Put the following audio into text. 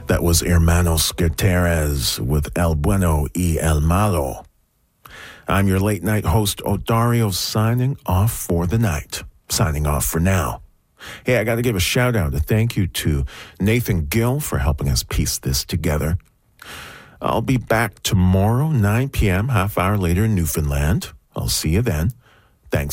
That was Hermanos Gutierrez with El Bueno y El Malo. I'm your late night host, Odario, signing off for the night. Signing off for now. Hey, I got to give a shout out, a thank you to Nathan Gill for helping us piece this together. I'll be back tomorrow, 9 p.m., half hour later in Newfoundland. I'll see you then.